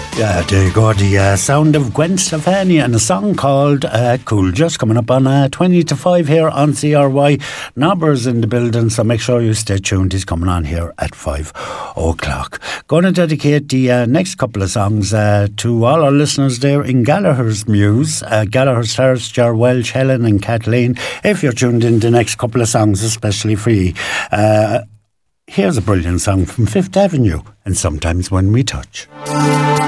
Yeah, there you go, the sound of Gwen Stefani and a song called Cool. Just coming up on 20 to 5 here on CRY. Nobber's in the building, so make sure you stay tuned. He's coming on here at 5 o'clock. Going to dedicate the next couple of songs to all our listeners there in Gallagher's Muse, Gallagher's Terrace, Ger Welch, Helen and Kathleen. If you're tuned in, the next couple of songs especially for you. Here's a brilliant song from Fifth Avenue, and Sometimes When We Touch.